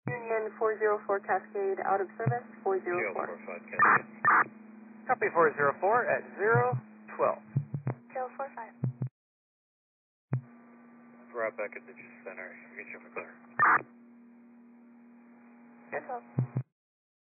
Union 404 Cascade out of service, 404. 045 Cascade. Copy 404 at 012. 045. Right back at the Center. Get you for clear. Yourself.